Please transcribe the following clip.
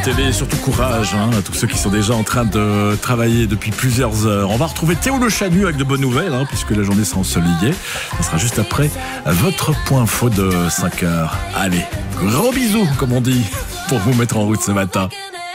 télé, surtout courage à tous ceux qui sont déjà en train de travailler depuis plusieurs heures. On va retrouver Théo Le Chanu avec de bonnes nouvelles, puisque la journée sera ensoleillée. Ça sera juste après votre point info de 5 heures. Allez, gros bisous, comme on dit, pour vous mettre en route ce matin.